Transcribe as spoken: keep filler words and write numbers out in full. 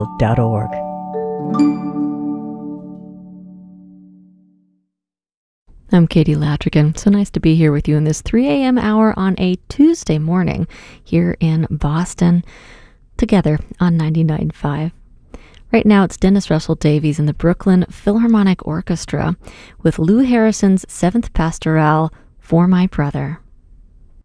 dot org. I'm Katie Latrigan. So nice to be here with you in this three a.m. hour on a Tuesday morning here in Boston, together on ninety-nine point five. Right now, it's Dennis Russell Davies and the Brooklyn Philharmonic Orchestra with Lou Harrison's Seventh Pastoral, For My Brother.